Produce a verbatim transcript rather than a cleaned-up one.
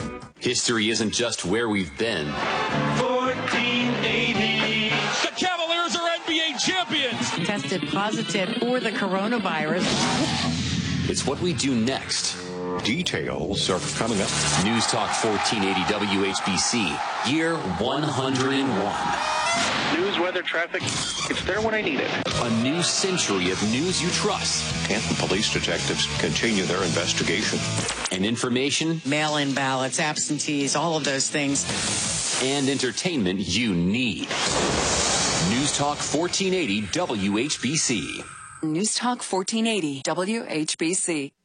History isn't just where we've been. fourteen eighty. The Cavaliers are N B A champions. Tested positive for the coronavirus. It's what we do next. Details are coming up. News Talk fourteen eighty W H B C, year one hundred one. News, weather, traffic, it's there when I need it. A new century of news you trust. Canton police detectives continue their investigation. And information. Mail-in ballots, absentees, all of those things. And entertainment you need. News Talk fourteen eighty W H B C. News Talk fourteen eighty W H B C.